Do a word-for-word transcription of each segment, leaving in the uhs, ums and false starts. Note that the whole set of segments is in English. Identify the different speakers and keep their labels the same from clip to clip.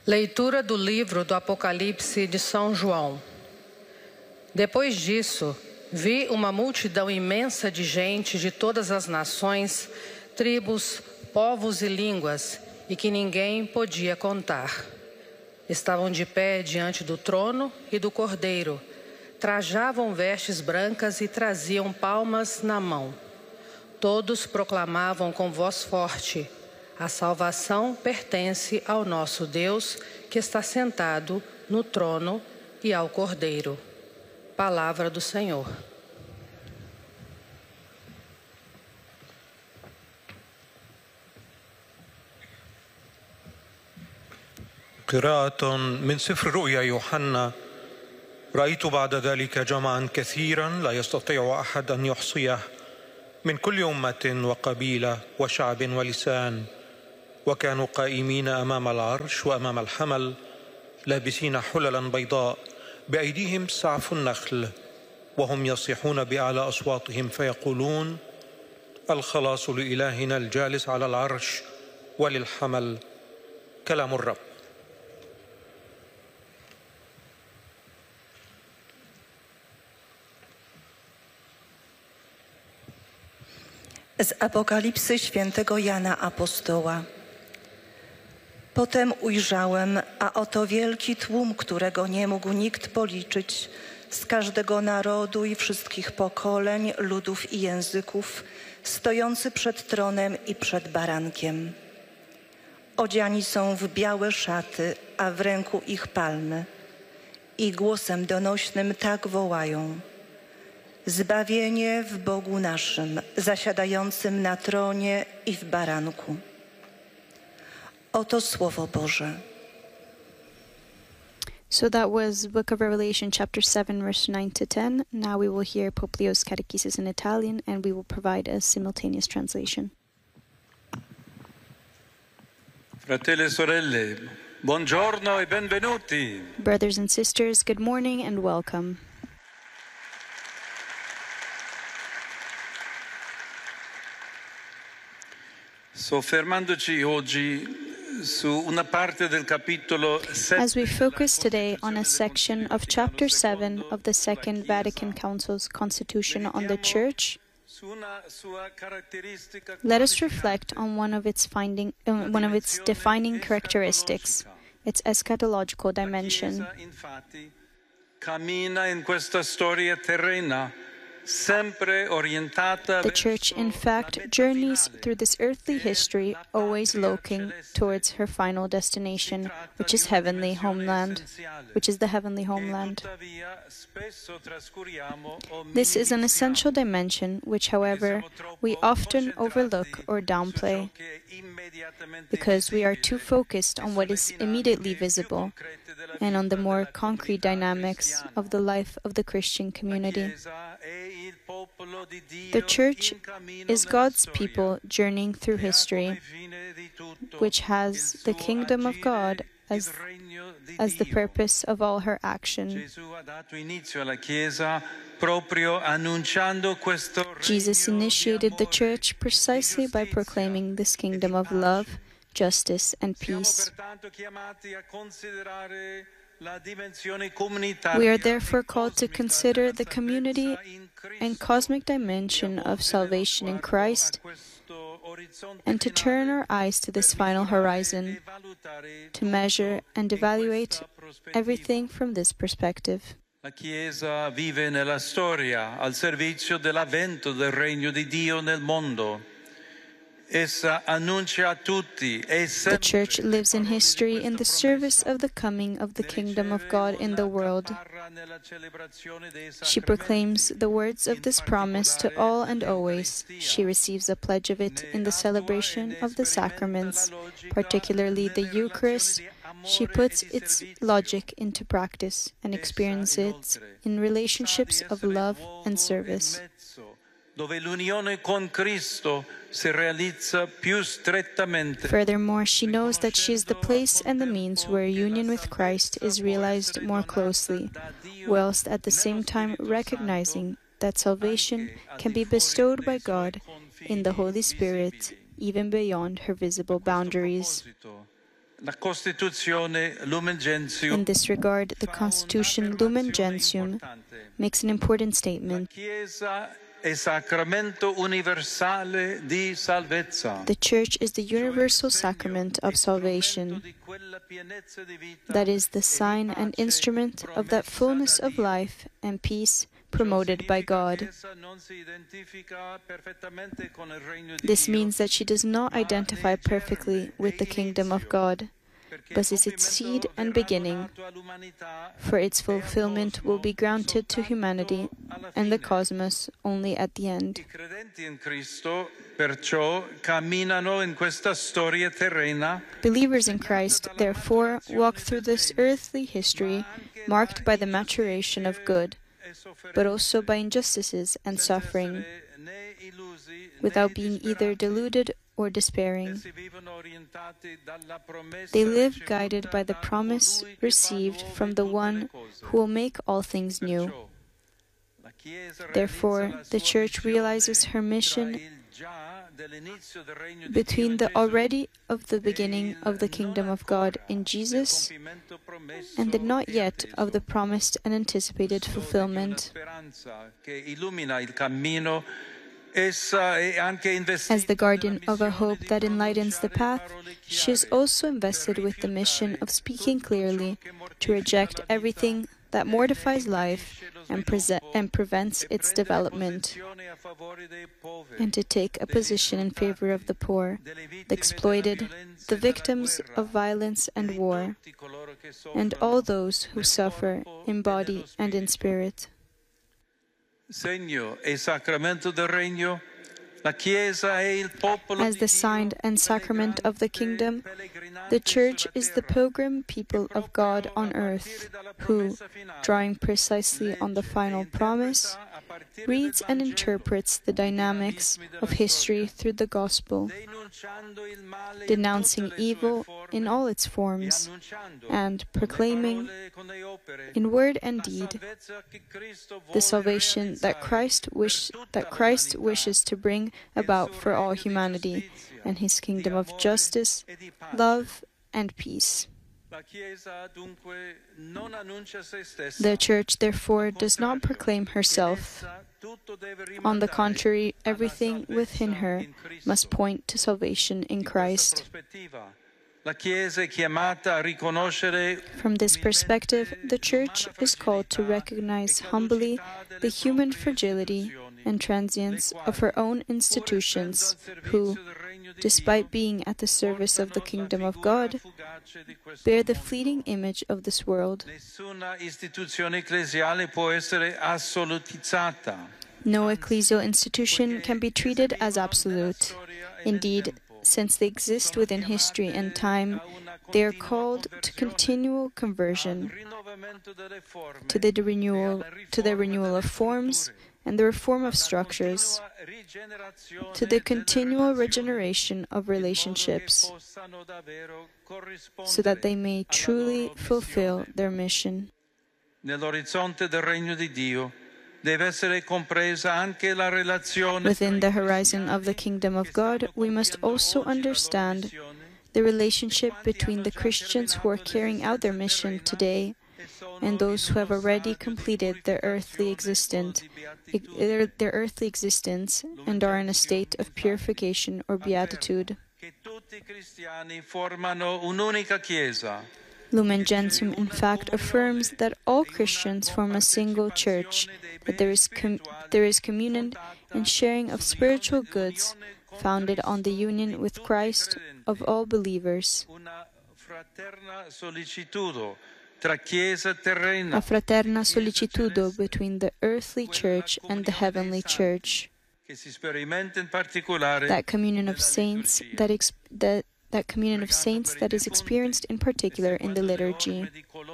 Speaker 1: Leitura do livro do Apocalipse de São João. Depois disso, vi uma multidão imensa de gente de todas as nações, tribos, povos e línguas, e que ninguém podia contar. Estavam de pé diante do trono e do Cordeiro, trajavam vestes brancas e traziam palmas na mão. Todos proclamavam com voz forte: a salvação pertence ao nosso Deus, que está sentado no trono, e ao Cordeiro. Palavra do Senhor.
Speaker 2: قراءة من سفر رؤيا يوحنا. رأيت بعد ذلك جمعا كثيرا لا يستطيع أحد أن يحصيه من كل أمة وقبيلة وشعب ولسان، وكانوا قائمين أمام العرش وأمام الحمل لابسين حللا بيضاء، بأيديهم سعف النخل، وهم يصيحون بأعلى أصواتهم فيقولون: الخلاص لإلهنا الجالس على العرش وللحمل. كلام الرب.
Speaker 3: Z Apokalipsy świętego Jana Apostoła. Potem ujrzałem, a oto wielki tłum, którego nie mógł nikt policzyć, z każdego narodu i wszystkich pokoleń, ludów i języków, stojący przed tronem i przed barankiem. Odziani są w białe szaty, a w ręku ich palmy. I głosem donośnym tak wołają: zbawienie w Bogu naszym, zasiadającym na tronie i w baranku. Oto Słowo Boże.
Speaker 4: So that was Book of Revelation chapter seven verse nine to ten. Now we will hear Pope Leo's catechesis in Italian, and we will provide a simultaneous translation.
Speaker 5: Fratelli e sorelle, buongiorno e benvenuti.
Speaker 4: Brothers and sisters, good morning and welcome.
Speaker 5: Soffermandoci oggi su una parte del capitolo sette.
Speaker 4: As we focus today on a section of chapter seven of the Second Vatican Council's Constitution on the Church, let us reflect on one of its finding, uh, one of its defining characteristics, its eschatological dimension.
Speaker 5: Cammina in questa storia terrena.
Speaker 4: The Church, in fact, journeys through this earthly history, always looking towards her final destination, which is heavenly homeland, which is the heavenly homeland. This is an essential dimension, which, however, we often overlook or downplay, because we are too focused on what is immediately visible and on the more concrete dynamics of the life of the Christian community. The Church is God's people journeying through history, which has the kingdom of God as, as the purpose of all her action. Jesus initiated the Church precisely by proclaiming this kingdom of love, justice, and peace. We are therefore called to consider the community and cosmic dimension of salvation in Christ, and to turn our eyes to this final horizon, to measure and evaluate everything from this perspective.
Speaker 5: La Chiesa vive nella storia al servizio dell'avvento del regno di Dio nel mondo.
Speaker 4: The Church lives in history in the service of the coming of the kingdom of God in the world. She proclaims the words of this promise to all and always. She receives a pledge of it in the celebration of the sacraments, particularly the Eucharist. She puts its logic into practice and experiences it in relationships of love and service. Furthermore, she knows that she is the place and the means where union with Christ is realized more closely, whilst at the same time recognizing that salvation can be bestowed by God in the Holy Spirit, even beyond her visible boundaries.
Speaker 5: La Costituzione Lumen Gentium.
Speaker 4: In this regard, the Constitution Lumen Gentium makes an important statement.
Speaker 5: È sacramento universale di salvezza.
Speaker 4: The Church is the universal sacrament of salvation. That is the sign and instrument of that fullness of life and peace promoted by God. This means that she does not identify perfectly with the kingdom of God, but is its seed and beginning, for its fulfillment will be granted to humanity and the cosmos only at the end. Believers in Christ, therefore, walk through this earthly history marked by the maturation of good, but also by injustices and suffering, without being either deluded or despairing. They live guided by the promise received from the One who will make all things new. Therefore, the Church realizes her mission between the already of the beginning of the kingdom of God in Jesus and the not yet of the promised and anticipated fulfillment. As the guardian of a hope that enlightens the path, she is also invested with the mission of speaking clearly, to reject everything that mortifies life and, pre- and prevents its development, and to take a position in favor of the poor, the exploited, the victims of violence and war, and all those who suffer in body and in spirit. As the sign and sacrament of the kingdom, the Church is the pilgrim people of God on earth, who, drawing precisely on the final promise, reads and interprets the dynamics of history through the Gospel, denouncing evil in all its forms, and proclaiming, in word and deed, the salvation that Christ, wish, that Christ wishes to bring about for all humanity, and His kingdom of justice, love, and peace. The Church, therefore, does not proclaim herself. On the contrary, everything within her must point to salvation in Christ. From this perspective, the Church is called to recognize humbly the human fragility and transience of her own institutions, who, despite being at the service of the kingdom of God, bear the fleeting image of this world. No ecclesial institution can be treated as absolute. Indeed, since they exist within history and time, they are called to continual conversion, to the renewal, to the renewal of forms and the reform of structures, to the continual regeneration of relationships, so that they may truly fulfill their mission. Within the horizon of the kingdom of God, we must also understand the relationship between the Christians who are carrying out their mission today and those who have already completed their earthly existence, their, their earthly existence and are in a state of purification or beatitude. Lumen Gentium, in fact, affirms that all Christians form a single church, that there is, com- there is communion and sharing of spiritual goods founded on the union with Christ of all believers. A fraterna sollicitudo between the earthly church and the heavenly church. That communion of saints that, ex- that that communion of saints that is experienced in particular in the liturgy.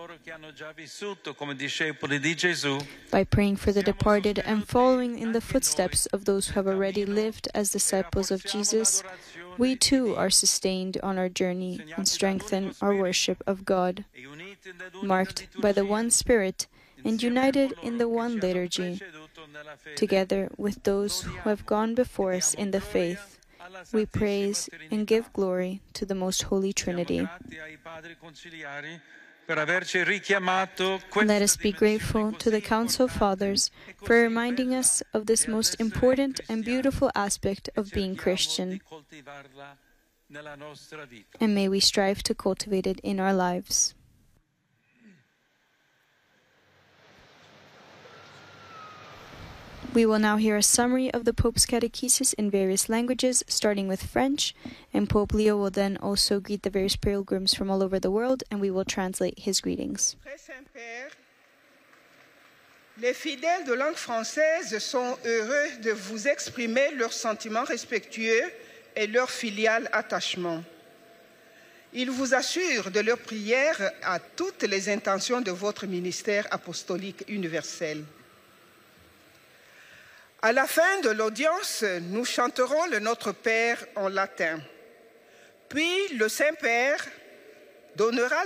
Speaker 4: By praying for the departed and following in the footsteps of those who have already lived as disciples of Jesus, we too are sustained on our journey and strengthen our worship of God, marked by the one Spirit and united in the one liturgy, together with those who have gone before us in the faith, we praise and give glory to the Most Holy Trinity. Let us be grateful to the Council Fathers for reminding us of this most important and beautiful aspect of being Christian, and may we strive to cultivate it in our lives. We will now hear a summary of the Pope's catechesis in various languages, starting with French, and Pope Leo will then also greet the various pilgrims from all over the world, and we will translate his greetings.
Speaker 6: Les fidèles de langue française sont heureux de vous exprimer leurs sentiments respectueux et leur filial attachement. Ils vous assurent de leur prière à toutes les intentions de votre ministère apostolique universel. À la fin de l'audience, nous chanterons le Notre Père en latin. Puis le Saint-Père donnera